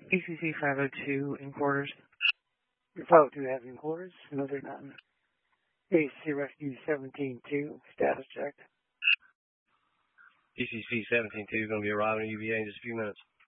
ACC 502 in quarters. Your 502 has in quarters. No, they're not. ACC Rescue 17-2, status check. ACC 17-2 going to be arriving at UVA in just a few minutes.